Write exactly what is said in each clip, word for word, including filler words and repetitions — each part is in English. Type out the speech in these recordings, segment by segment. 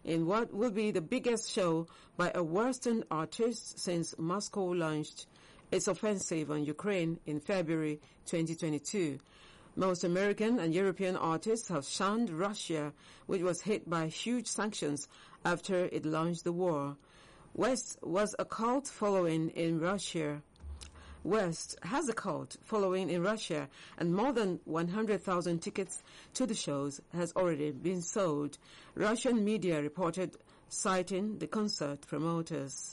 in what will be the biggest show by a Western artist since Moscow launched its offensive on Ukraine in February twenty twenty-two. Most American and European artists have shunned Russia, which was hit by huge sanctions after it launched the war. West was a cult following in Russia. West has a cult following in Russia, and more than one hundred thousand tickets to the shows has already been sold, Russian media reported, citing the concert promoters.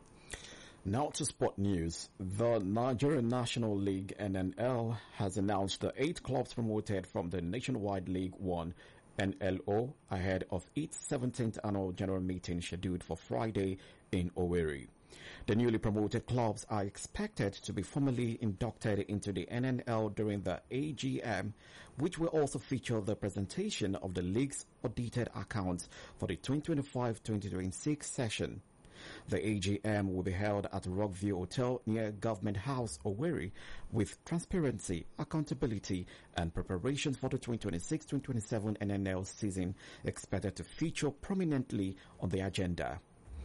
Now to sport news. The Nigerian National League N N L has announced the eight clubs promoted from the Nationwide League One N L O ahead of its seventeenth annual general meeting scheduled for Friday in Owerri. The newly promoted clubs are expected to be formally inducted into the N N L during the A G M, which will also feature the presentation of the league's audited accounts for the twenty twenty-five twenty twenty-six session. The A G M will be held at Rockview Hotel near Government House, Owerri, with transparency, accountability, and preparations for the twenty twenty-six twenty twenty-seven N N L season expected to feature prominently on the agenda.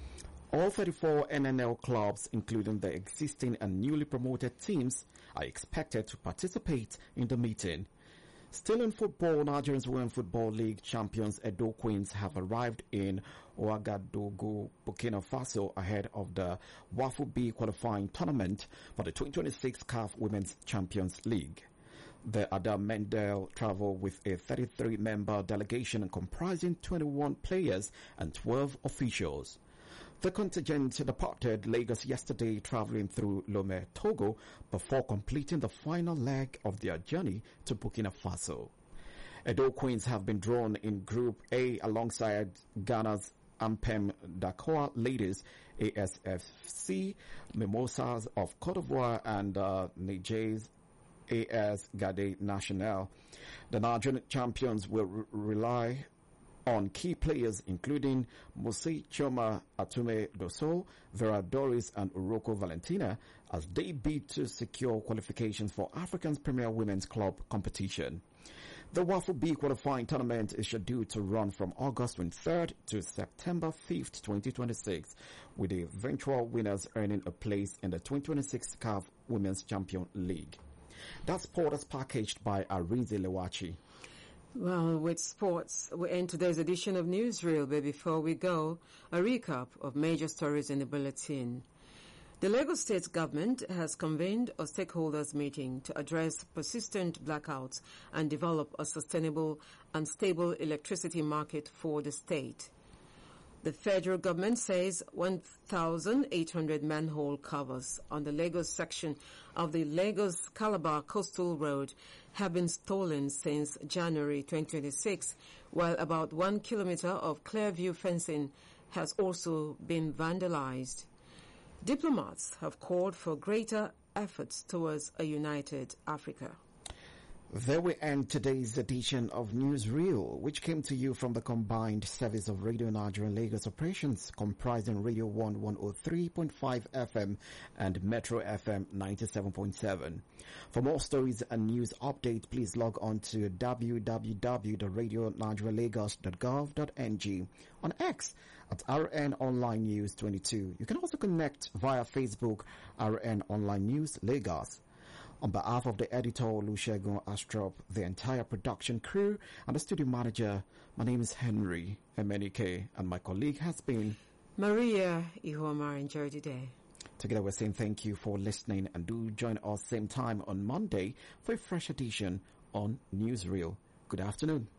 All thirty-four N N L clubs, including the existing and newly promoted teams, are expected to participate in the meeting. Still in football, Nigerian Women Football League champions Edo Queens have arrived in Ouagadougou, Burkina Faso ahead of the WAFU B qualifying tournament for the twenty twenty-six C A F Women's Champions League. The Adam Mendel travel with a thirty-three member delegation comprising twenty-one players and twelve officials. The contingent departed Lagos yesterday, traveling through Lomé, Togo, before completing the final leg of their journey to Burkina Faso. Edo Queens have been drawn in Group A alongside Ghana's Ampem Dakoa Ladies, A S F C, Mimosas of Cote d'Ivoire, and uh, Niger's A S Gade National. The Nigerian champions will re- rely on key players including Musi Choma Atume Doso, Vera Doris, and Uroko Valentina as they bid to secure qualifications for Africa's Premier Women's Club competition. The WAFU B qualifying tournament is scheduled to run from August twenty-third to September fifth, twenty twenty-six, with the eventual winners earning a place in the twenty twenty-six C A F Women's Champion League. That sport is packaged by Arinze Lewachi. Well, with sports, we end today's edition of Newsreel, but before we go, a recap of major stories in the bulletin. The Lagos State government has convened a stakeholders meeting to address persistent blackouts and develop a sustainable and stable electricity market for the state. The federal government says one thousand eight hundred manhole covers on the Lagos section of the Lagos-Calabar Coastal Road have been stolen since January twenty twenty-six, while about one kilometer of Clearview fencing has also been vandalized. Diplomats have called for greater efforts towards a united Africa. There we end today's edition of Newsreel, which came to you from the combined service of Radio Nigeria and Lagos operations, comprising Radio one one oh three point five F M and Metro F M ninety-seven point seven. For more stories and news updates, please log on to w w w dot radio nigeria lagos dot gov dot n g, on X at R N Online News twenty-two. You can also connect via Facebook, R N Online News Lagos. On behalf of the editor, Olusegun Astrop, the entire production crew, and the studio manager, my name is Henry Emenike, and my colleague has been Maria Ihoma. Enjoy the day. Together we're saying thank you for listening, and do join us same time on Monday for a fresh edition on Newsreel. Good afternoon.